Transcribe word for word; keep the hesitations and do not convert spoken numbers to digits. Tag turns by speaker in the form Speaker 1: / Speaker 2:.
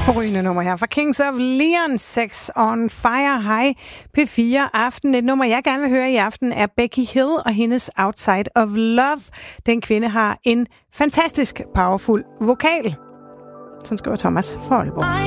Speaker 1: Forrygende nummer her fra Kings of Leon, Sex on Fire. Hej P fire Aften. Et nummer, jeg gerne vil høre i aften, er Becky Hill og hendes Outside of Love. Den kvinde har en fantastisk powerful vokal. Sådan skriver Thomas fra Aalborg.